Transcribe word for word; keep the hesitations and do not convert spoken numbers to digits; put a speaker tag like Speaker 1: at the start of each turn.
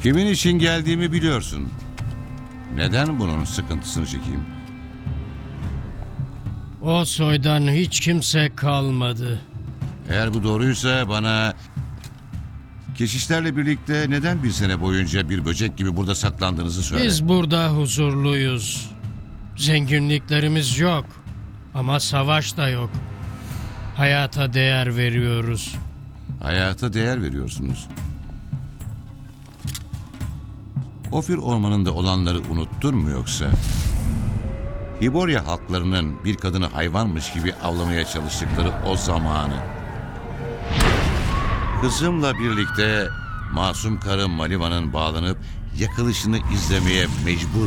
Speaker 1: Kimin için geldiğimi biliyorsun. Neden bunun sıkıntısını çekeyim?
Speaker 2: O soydan hiç kimse kalmadı.
Speaker 1: Eğer bu doğruysa bana... Keşişlerle birlikte neden bir sene boyunca bir böcek gibi burada saklandığınızı söyle.
Speaker 2: Biz burada huzurluyuz. Zenginliklerimiz yok. Ama savaş da yok. Hayata değer veriyoruz.
Speaker 1: Hayata değer veriyorsunuz. Ofir ormanında olanları unuttun mu yoksa? Hiborya halklarının bir kadını hayvanmış gibi avlamaya çalıştıkları o zamanı. Kızımla birlikte masum karı Maliva'nın bağlanıp yakılışını izlemeye mecbur